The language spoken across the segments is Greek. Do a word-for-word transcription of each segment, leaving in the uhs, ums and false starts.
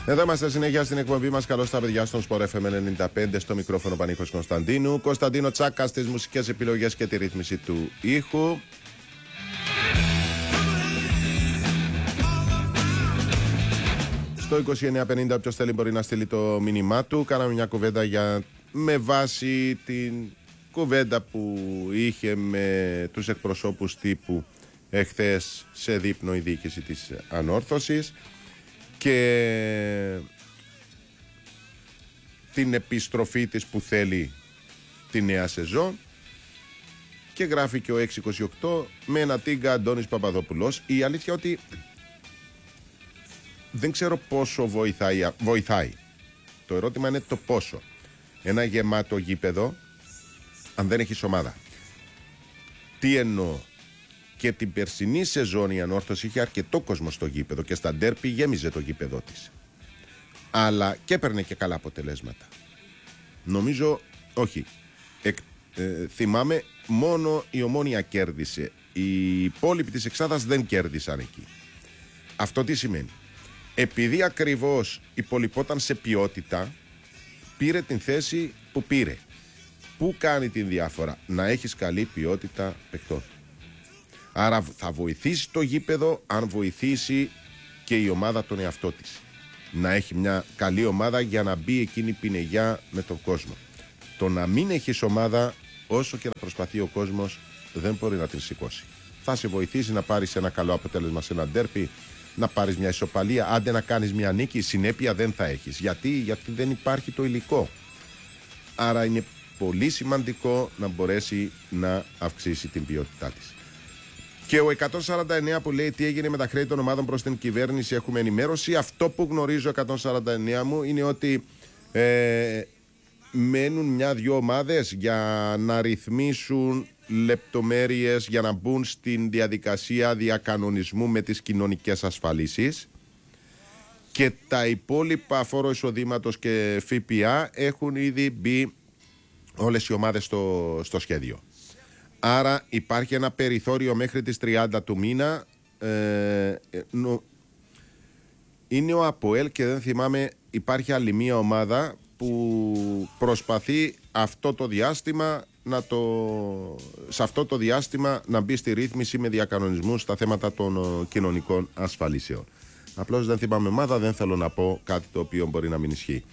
Εδώ είμαστε συνέχεια στην εκπομπή μας. Καλώς τα παιδιά στον Sport εφ εμ ενενήντα πέντε. Στο μικρόφωνο Πανίκος Κωνσταντίνου. Κωνσταντίνο Τσάκα στις μουσικές επιλογές και τη ρύθμιση του ήχου. Στο είκοσι εννέα πενήντα όποιος θέλει μπορεί να στείλει το μήνυμά του. Κάναμε μια κουβέντα για... με βάση την κουβέντα που είχε με τους εκπροσώπους τύπου εχθές σε δείπνο η διοίκηση της Ανόρθωσης και την επιστροφή της που θέλει τη νέα σεζόν, και γράφει και ο έξι είκοσι οκτώ με ένα τίγκα Αντώνης Παπαδόπουλος. Η αλήθεια ότι δεν ξέρω πόσο βοηθάει, βοηθάει. Το ερώτημα είναι το πόσο. Ένα γεμάτο γήπεδο αν δεν έχεις ομάδα. Τι εννοώ? Και την περσινή σεζόν η Ανόρθωση είχε αρκετό κόσμο στο γήπεδο και στα ντέρπι γέμιζε το γήπεδό της. Αλλά και έπαιρνε και καλά αποτελέσματα. Νομίζω, όχι, εκ, ε, θυμάμαι μόνο η Ομόνοια κέρδισε. Οι υπόλοιποι της εξάδας δεν κέρδισαν εκεί. Αυτό τι σημαίνει? Επειδή ακριβώς υπολοιπόταν σε ποιότητα, πήρε την θέση που πήρε. Πού κάνει την διάφορα? Να έχεις καλή ποιότητα παιχτών. Άρα θα βοηθήσει το γήπεδο αν βοηθήσει και η ομάδα τον εαυτό της. Να έχει μια καλή ομάδα για να μπει εκείνη η πινεγιά με τον κόσμο. Το να μην έχεις ομάδα, όσο και να προσπαθεί ο κόσμος, δεν μπορεί να την σηκώσει. Θα σε βοηθήσει να πάρεις ένα καλό αποτέλεσμα σε ένα ντέρπι, να πάρεις μια ισοπαλία, άντε να κάνεις μια νίκη, συνέπεια δεν θα έχεις. Γιατί? Γιατί δεν υπάρχει το υλικό. Άρα είναι πολύ σημαντικό να μπορέσει να αυξήσει την ποιότητά της. Και ο εκατόν σαράντα εννέα που λέει τι έγινε με τα χρέη των ομάδων προς την κυβέρνηση, έχουμε ενημέρωση. Αυτό που γνωρίζω εκατόν σαράντα εννέα μου είναι ότι ε, μένουν μια-δυο ομάδες για να ρυθμίσουν λεπτομέρειες για να μπουν στην διαδικασία διακανονισμού με τις κοινωνικές ασφαλίσεις, και τα υπόλοιπα φόρο εισοδήματος και ΦΠΑ έχουν ήδη μπει όλες οι ομάδες στο, στο σχέδιο. Άρα υπάρχει ένα περιθώριο μέχρι τις τριάντα του μήνα. Ε, νο, είναι ο ΑΠΟΕΛ και δεν θυμάμαι, υπάρχει άλλη μία ομάδα που προσπαθεί αυτό το διάστημα να το, σε αυτό το διάστημα να μπει στη ρύθμιση με διακανονισμού στα θέματα των ο, κοινωνικών ασφαλίσεων. Απλώς δεν θυμάμαι ομάδα, δεν θέλω να πω κάτι το οποίο μπορεί να μην ισχύει.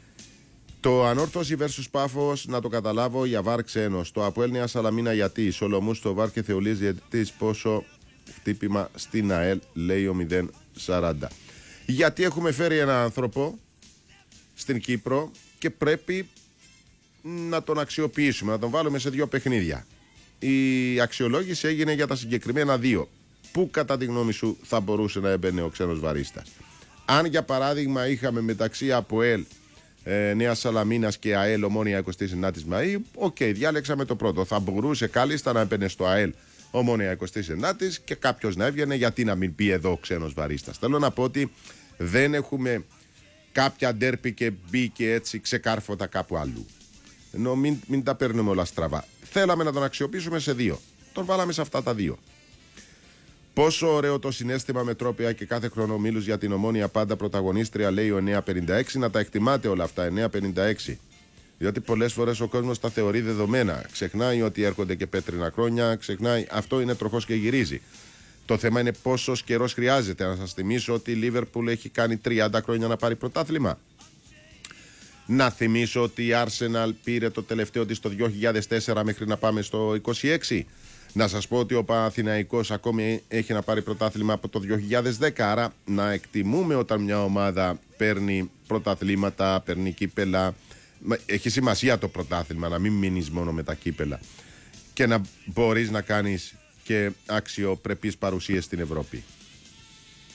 Το Ανόρθωση versus Πάφος, να το καταλάβω, για βάρ ξένος. Το ΑΠΟΕΛ Νέα Σαλαμίνα γιατί? Σολομού στο βάρ και Θεολής διαιτητής. Πόσο χτύπημα στην ΑΕΛ, λέει ο μηδέν σαράντα. Γιατί έχουμε φέρει έναν άνθρωπο στην Κύπρο και πρέπει να τον αξιοποιήσουμε, να τον βάλουμε σε δύο παιχνίδια. Η αξιολόγηση έγινε για τα συγκεκριμένα δύο. Πού κατά τη γνώμη σου θα μπορούσε να έμπαινε ο ξένος βαρίστας? Αν για παράδειγμα είχαμε μεταξύ ΑΠΟΕΛ ε, Νέα Σαλαμίνας και ΑΕΛ Ομόνοια εικοστή ενάτη Μαΐου, οκ, okay, διάλεξαμε το πρώτο. Θα μπορούσε κάλλιστα να έμπαινε στο ΑΕΛ Ομόνοια εικοστή ενάτη και κάποιος να έβγαινε, γιατί να μην πει εδώ ο ξένος βαρίστας. Θέλω να πω ότι δεν έχουμε κάποια ντέρπι και μπήκε έτσι ξεκάρφωτα κάπου αλλού. Ενώ μην, μην τα παίρνουμε όλα στραβά. Θέλαμε να τον αξιοποιήσουμε σε δύο. Τον βάλαμε σε αυτά τα δύο. Πόσο ωραίο το συναίσθημα με τρόπια και κάθε χρόνο μίλους για την Ομόνοια πάντα πρωταγωνίστρια, λέει ο εννιακόσια πενήντα έξι. Να τα εκτιμάτε όλα αυτά, εννιακόσια πενήντα έξι. Διότι πολλές φορές ο κόσμος τα θεωρεί δεδομένα. Ξεχνάει ότι έρχονται και πέτρινα χρόνια, ξεχνάει. Αυτό είναι τροχός και γυρίζει. Το θέμα είναι πόσος καιρός χρειάζεται. Να σας θυμίσω ότι η Λίβερπουλ έχει κάνει τριάντα χρόνια να πάρει πρωτάθλημα. Να θυμίσω ότι η Arsenal πήρε το τελευταίο της το δύο χιλιάδες τέσσερα μέχρι να πάμε στο είκοσι έξι. Να σας πω ότι ο Παναθηναϊκός ακόμη έχει να πάρει πρωτάθλημα από το δύο χιλιάδες δέκα. Άρα να εκτιμούμε όταν μια ομάδα παίρνει πρωταθλήματα, παίρνει κύπελα. Έχει σημασία το πρωτάθλημα, να μην μείνεις μόνο με τα κύπελα και να μπορείς να κάνεις και αξιοπρεπείς παρουσίες στην Ευρώπη.